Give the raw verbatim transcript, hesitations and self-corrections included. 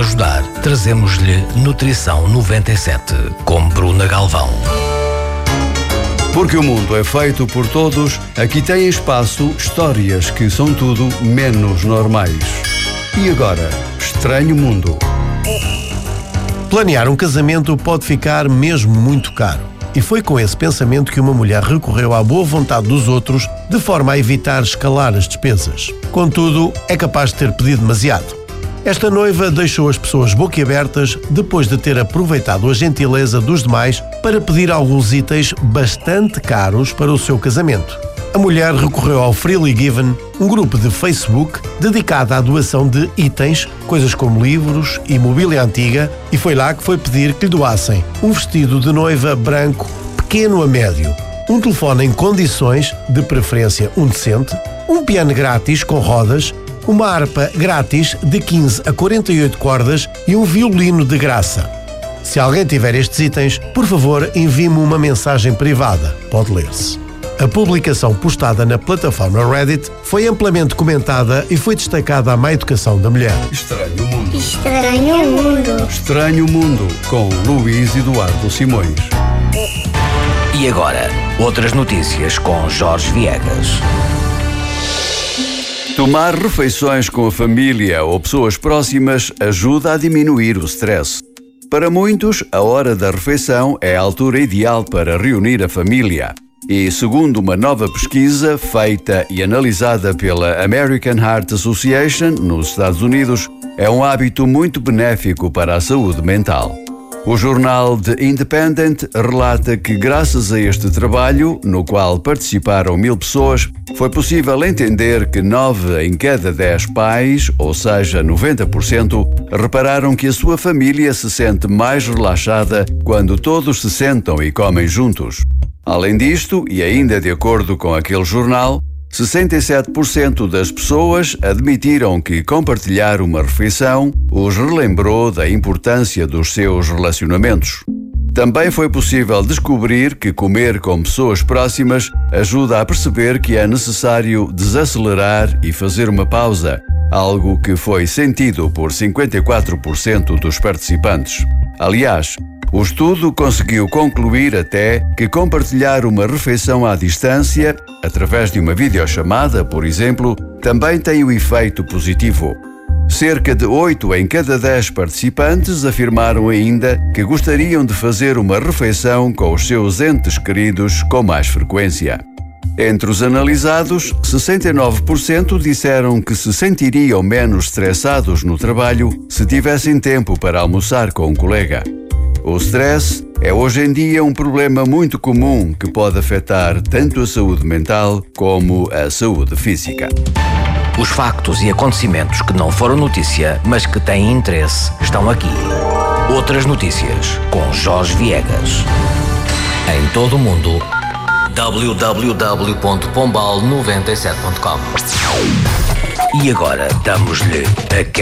ajudar, trazemos-lhe Nutrição noventa e sete, com Bruna Galvão. Porque o mundo é feito por todos, aqui tem espaço histórias que são tudo menos normais. E agora, Estranho Mundo. Planear um casamento pode ficar mesmo muito caro. E foi com esse pensamento que uma mulher recorreu à boa vontade dos outros, de forma a evitar escalar as despesas. Contudo, é capaz de ter pedido demasiado. Esta noiva deixou as pessoas boquiabertas depois de ter aproveitado a gentileza dos demais para pedir alguns itens bastante caros para o seu casamento. A mulher recorreu ao Freely Given, um grupo de Facebook dedicado à doação de itens, coisas como livros e mobília antiga, e foi lá que foi pedir que lhe doassem um vestido de noiva branco pequeno a médio, um telefone em condições, de preferência um decente, um piano grátis com rodas, uma harpa grátis de quinze a quarenta e oito cordas e um violino de graça. Se alguém tiver estes itens, por favor, envie-me uma mensagem privada. Pode ler-se. A publicação postada na plataforma Reddit foi amplamente comentada e foi destacada a má educação da mulher. Estranho Mundo. Estranho Mundo. Estranho Mundo, com Luís Eduardo Simões. E agora, outras notícias com Jorge Viegas. Tomar refeições com a família ou pessoas próximas ajuda a diminuir o stress. Para muitos, a hora da refeição é a altura ideal para reunir a família. E, segundo uma nova pesquisa feita e analisada pela American Heart Association, nos Estados Unidos, é um hábito muito benéfico para a saúde mental. O jornal The Independent relata que, graças a este trabalho, no qual participaram mil pessoas, foi possível entender que nove em cada dez pais, ou seja, noventa por cento, repararam que a sua família se sente mais relaxada quando todos se sentam e comem juntos. Além disto, e ainda de acordo com aquele jornal, sessenta e sete por cento das pessoas admitiram que compartilhar uma refeição os relembrou da importância dos seus relacionamentos. Também foi possível descobrir que comer com pessoas próximas ajuda a perceber que é necessário desacelerar e fazer uma pausa, algo que foi sentido por cinquenta e quatro por cento dos participantes. Aliás, o estudo conseguiu concluir até que compartilhar uma refeição à distância, através de uma videochamada, por exemplo, também tem um efeito positivo. Cerca de oito em cada dez participantes afirmaram ainda que gostariam de fazer uma refeição com os seus entes queridos com mais frequência. Entre os analisados, sessenta e nove por cento disseram que se sentiriam menos estressados no trabalho se tivessem tempo para almoçar com um colega. O stress é hoje em dia um problema muito comum que pode afetar tanto a saúde mental como a saúde física. Os factos e acontecimentos que não foram notícia, mas que têm interesse, estão aqui. Outras notícias com Jorge Viegas. Em todo o mundo, w w w ponto pombal noventa e sete ponto com. E agora damos-lhe aquela